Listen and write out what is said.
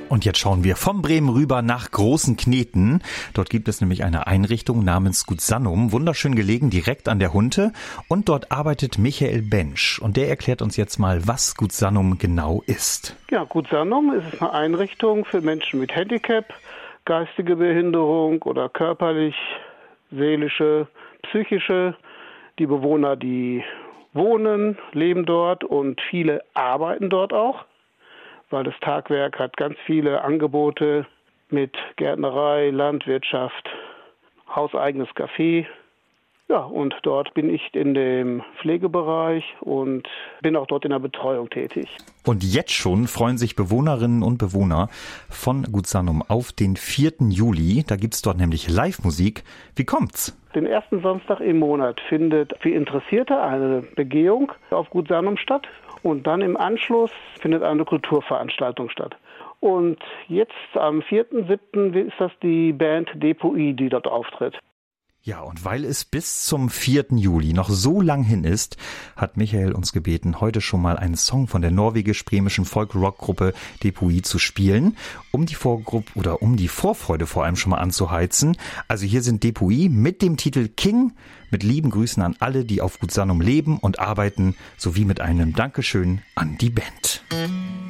Und jetzt schauen wir von Bremen rüber nach Großen Kneten. Dort gibt es nämlich eine Einrichtung namens Gut Sannum, wunderschön gelegen, direkt an der Hunte. Und dort arbeitet Michael Bensch. Und der erklärt uns jetzt mal, was Gut Sannum genau ist. Ja, Gut Sannum ist eine Einrichtung für Menschen mit Handicap, geistige Behinderung oder körperlich, seelische, psychische. Die Bewohner, die wohnen, leben dort und viele arbeiten dort auch, weil das Tagwerk hat ganz viele Angebote mit Gärtnerei, Landwirtschaft, hauseigenes Café. Ja, und dort bin ich in dem Pflegebereich und bin auch dort in der Betreuung tätig. Und jetzt schon freuen sich Bewohnerinnen und Bewohner von Gut Sannum auf den 4. Juli. Da gibt's dort nämlich Live-Musik. Wie kommt's? Den ersten Samstag im Monat findet für Interessierte eine Begehung auf Gut Sannum statt. Und dann im Anschluss findet eine Kulturveranstaltung statt. Und jetzt am 4.7. ist das die Band Depuy, die dort auftritt. Ja, und weil es bis zum 4. Juli noch so lang hin ist, hat Michael uns gebeten, heute schon mal einen Song von der norwegisch-bremischen Folk-Rock-Gruppe Depuy zu spielen, um die Vorfreude vor allem schon mal anzuheizen. Also hier sind Depuy mit dem Titel King, mit lieben Grüßen an alle, die auf Gut Sannum leben und arbeiten, sowie mit einem Dankeschön an die Band.